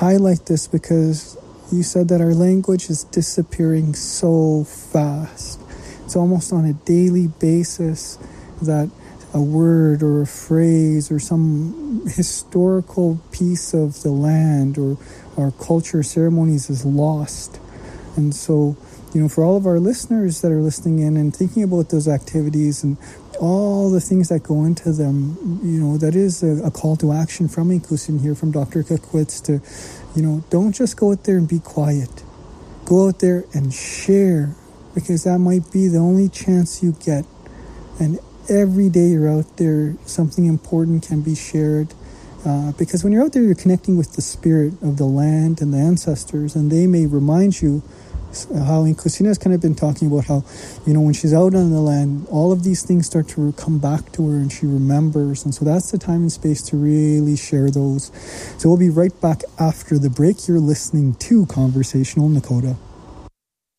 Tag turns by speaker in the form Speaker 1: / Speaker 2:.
Speaker 1: highlight this because you said that our language is disappearing so fast. It's almost on a daily basis that a word or a phrase or some historical piece of the land or our culture ceremonies is lost. And so, for all of our listeners that are listening in and thinking about those activities and all the things that go into them, that is a call to action from Inkusin here, from Dr. Kakwitz to, don't just go out there and be quiet. Go out there and share, because that might be the only chance you get. And every day you're out there, something important can be shared. Because when you're out there, you're connecting with the spirit of the land and the ancestors, and they may remind you how Inkusina has kind of been talking about how, when she's out on the land, all of these things start to come back to her and she remembers. And so that's the time and space to really share those. So we'll be right back after the break. You're listening to Conversational Nakota.